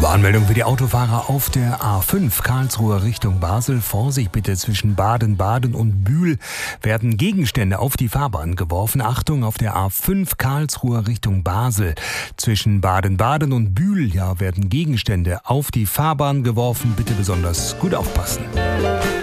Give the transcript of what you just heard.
Warnmeldung für die Autofahrer auf der A5 Karlsruher Richtung Basel. Vorsicht bitte, zwischen Baden-Baden und Bühl werden Gegenstände auf die Fahrbahn geworfen. Achtung, auf der A5 Karlsruher Richtung Basel. Zwischen Baden-Baden und Bühl werden Gegenstände auf die Fahrbahn geworfen. Bitte besonders gut aufpassen.